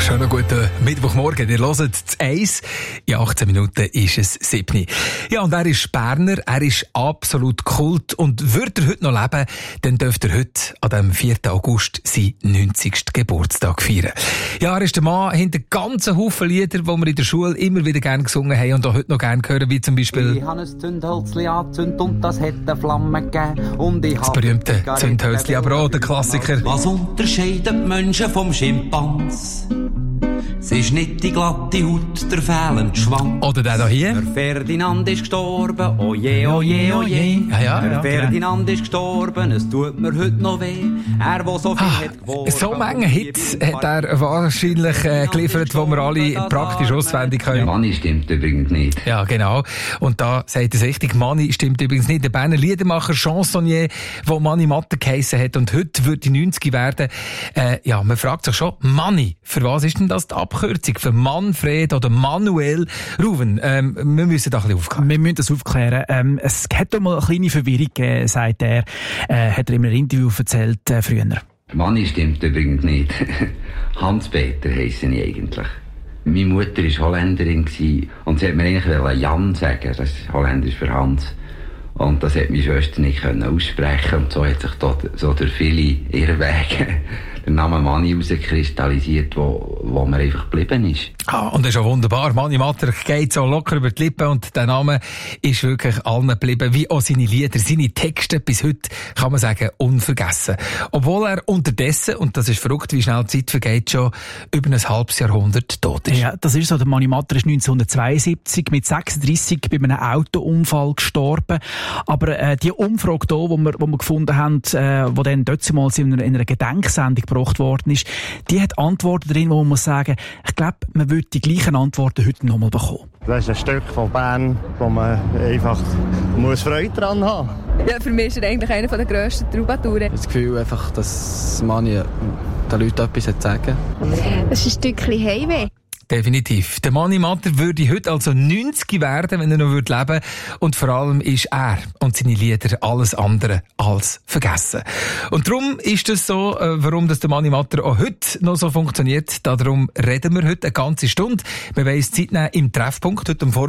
schönen guten Mittwochmorgen. Ihr hört das 1. In 18 Minuten ist es 7. Ja, und er ist Berner, er ist absolut Kult. Und würde er heute noch leben, dann dürfte er heute, an dem 4. August, seinen 90. Geburtstag feiern. Ja, er ist der Mann hinter ganzen Haufen Lieder, die wir in der Schule immer wieder gerne gesungen haben und auch heute noch gerne hören, wie zum Beispiel... Ich habe ein Zündhölzli angezündet und das hat eine Flamme gegeben. Und ich das berühmte Zündhölzli, aber auch der Klassiker. Was unterscheidet Menschen vom Schimpans? Es ist nicht die glatte Haut, der fehlende Schwanz. Oder der hier. Der Ferdinand ist gestorben, oh je, oh je, oh je. Der Ferdinand ist gestorben, es tut mir heute noch weh. Er, der so viel hat gewonnen. So viele Hits hat er wahrscheinlich geliefert, die wir alle praktisch auswendig können. Mani stimmt übrigens nicht. Ja, genau. Und da sagt es richtig, Mani stimmt übrigens nicht. Der Berner Liedermacher, Chansonnier, der Mani Matter geheissen hat und heute wird die 90 werden. Ja, man fragt sich schon, Mani, für was ist denn das die Abkürzung? Für Manfred oder Manuel Ruven. Wir müssen da ein bisschen aufklären. Wir müssen das aufklären. Es hat doch mal eine kleine Verwirrung gegeben, sagt er. Hat er in einem Interview erzählt früher. Mani stimmt übrigens nicht. Hans-Peter heissen ich eigentlich. Meine Mutter war Holländerin und sie hat mir eigentlich Jan sagen. Das ist Holländisch für Hans. Und das hat meine Schwester nicht aussprechen und so hat sich dort so durch viele Irrwege der Name Mani herauskristallisiert, wo mir einfach geblieben ist. Ah, und das ist auch wunderbar. Mani Matter geht so locker über die Lippen und der Name ist wirklich allen geblieben, wie auch seine Lieder, seine Texte bis heute, kann man sagen, unvergessen. Obwohl er unterdessen, und das ist verrückt, wie schnell die Zeit vergeht, schon über ein halbes Jahrhundert tot ist. Ja, das ist so. Der Mani Matter ist 1972 mit 36 bei einem Autounfall gestorben. Aber die Umfrage hier, die wir gefunden haben, die dann damals in einer Gedenksendung gebracht worden ist, die hat Antworten drin, wo man muss sagen, ich glaube, man würde die gleichen Antworten heute nochmal bekommen. Das ist ein Stück von Bern, wo man einfach Freude daran haben muss. Ja, für mich ist er eigentlich einer der grössten Troubadouren. Ich habe das Gefühl, einfach, dass Mani den Leuten etwas zu sagen hat. Das ist ein Stückchen Heimweh. Definitiv. Der Mani Matter würde heute also 90 werden, wenn er noch leben würde. Und vor allem ist er und seine Lieder alles andere als vergessen. Und darum ist es so, warum das der Mani Matter auch heute noch so funktioniert. Darum reden wir heute eine ganze Stunde. Wir wollen uns Zeit nehmen im Treffpunkt heute am Vormittag.